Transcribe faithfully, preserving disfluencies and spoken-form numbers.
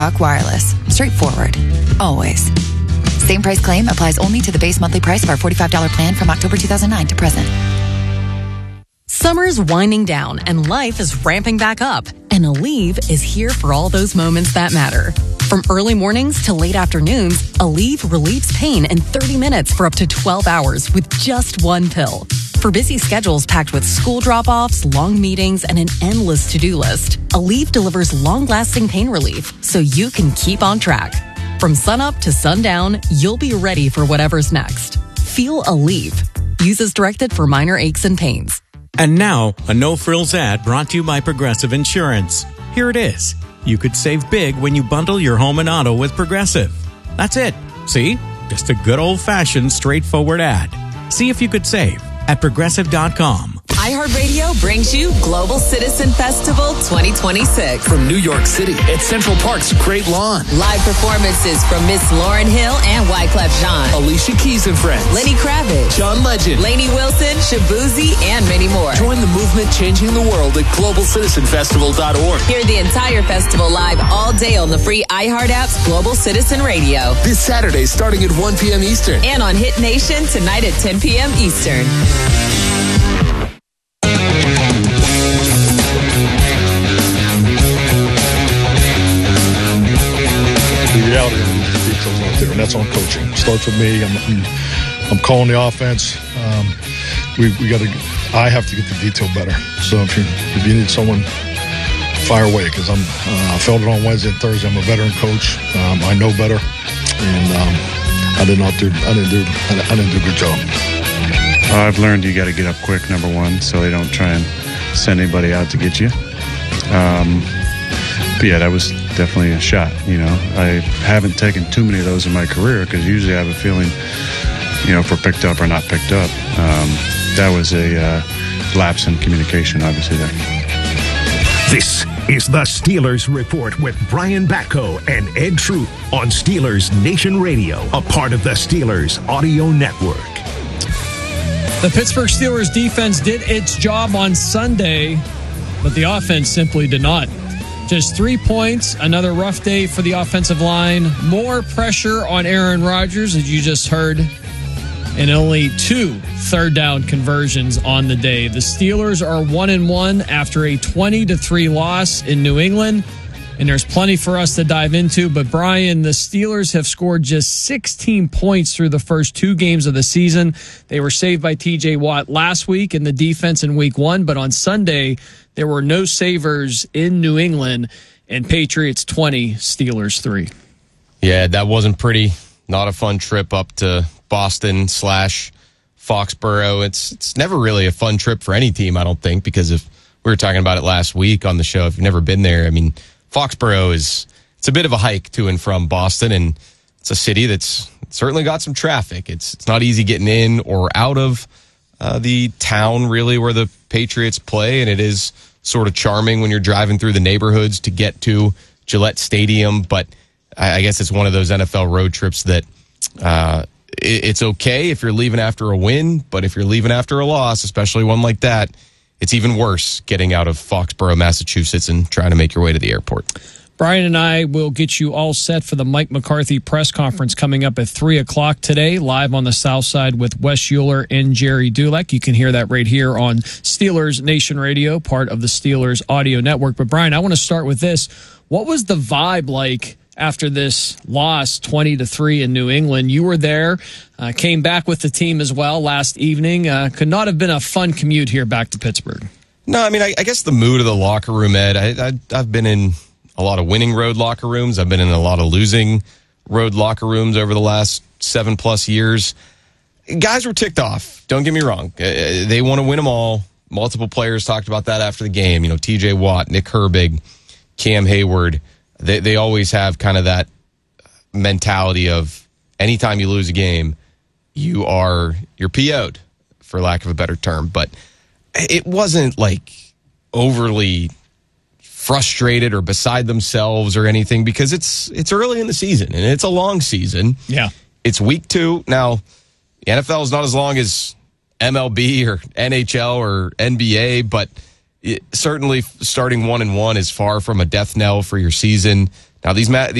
Rock Wireless. Straightforward. Always. Same price claim applies only to the base monthly price of our forty-five dollars plan from October two thousand nine to present. Summer's winding down and life is ramping back up. And Aleve is here for all those moments that matter. From early mornings to late afternoons, Aleve relieves pain in thirty minutes for up to twelve hours with just one pill. For busy schedules packed with school drop-offs, long meetings, and an endless to-do list, Aleve delivers long-lasting pain relief so you can keep on track. From sunup to sundown, you'll be ready for whatever's next. Feel Aleve. Use as directed for minor aches and pains. And now, a no-frills ad brought to you by Progressive Insurance. Here it is. You could save big when you bundle your home and auto with Progressive. That's it. See? Just a good old-fashioned, straightforward ad. See if you could save at progressive dot com. iHeartRadio brings you Global Citizen Festival twenty twenty-six. From New York City at Central Park's Great Lawn. Live performances from Miss Lauryn Hill and Wyclef Jean. Alicia Keys and Friends. Lenny Kravitz. John Legend. Lainey Wilson, Shabuzi, and many more. Join the movement changing the world at global citizen festival dot org. Hear the entire festival live all day on the free iHeart app's Global Citizen Radio. This Saturday starting at one p.m. Eastern. And on Hit Nation tonight at ten p.m. Eastern. The reality of the details out there, and that's on coaching. Starts with me. I'm, I'm, I'm calling the offense. Um, we we got to. I have to get the detail better. So if you if you need someone, fire away, because I'm. Uh, I felt it on Wednesday and Thursday. I'm a veteran coach. Um, I know better, and um, I did not do. I didn't do. I didn't do a good job. Uh, I've learned you got to get up quick, number one, so they don't try and send anybody out to get you. Um, but yeah, that was definitely a shot. You know, I haven't taken too many of those in my career because usually I have a feeling, you know, if we're picked up or not picked up. Um, that was a uh, lapse in communication, obviously, there. This is the Steelers Report with Brian Batko and Ed Troop on Steelers Nation Radio, a part of the Steelers Audio Network. The Pittsburgh Steelers defense did its job on Sunday, but the offense simply did not. Just three points, another rough day for the offensive line, more pressure on Aaron Rodgers, as you just heard, and only two third down conversions on the day. The Steelers are one and one after a twenty to three loss in New England, and there's plenty for us to dive into. But Brian, the Steelers have scored just sixteen points through the first two games of the season. They were saved by T J Watt last week in the defense in week one, but on Sunday, there were no savers in New England, and Patriots twenty, Steelers three. Yeah, that wasn't pretty. Not a fun trip up to Boston slash Foxborough. It's it's never really a fun trip for any team, I don't think, because if we were talking about it last week on the show, if you've never been there, I mean, Foxborough is it's a bit of a hike to and from Boston, and it's a city that's certainly got some traffic. It's it's not easy getting in or out of uh, the town, really, where the Patriots play, and it is sort of charming when you're driving through the neighborhoods to get to Gillette Stadium, but I, I guess it's one of those N F L road trips that uh, it, it's okay if you're leaving after a win, but if you're leaving after a loss, especially one like that, it's even worse getting out of Foxborough, Massachusetts, and trying to make your way to the airport. Brian and I will get you all set for the Mike McCarthy press conference coming up at three o'clock today, live on the South Side with Wes Euler and Jerry Dulac. You can hear that right here on Steelers Nation Radio, part of the Steelers Audio Network. But, Brian, I want to start with this. What was the vibe like after this loss, twenty to three in New England? You were there, uh, came back with the team as well last evening. Uh, could not have been a fun commute here back to Pittsburgh. No, I mean, I, I guess the mood of the locker room, Ed, I, I, I've been in a lot of winning road locker rooms. I've been in a lot of losing road locker rooms over the last seven plus years. Guys were ticked off. Don't get me wrong. Uh, they want to win them all. Multiple players talked about that after the game. You know, T J Watt, Nick Herbig, Cam Hayward. They they always have kind of that mentality of anytime you lose a game, you are you're P O'd, for lack of a better term. But it wasn't like overly frustrated or beside themselves or anything, because it's it's early in the season and it's a long season. Yeah. It's week two. Now, the N F L is not as long as M L B or N H L or N B A, but it, certainly starting one and one is far from a death knell for your season. Now these ma-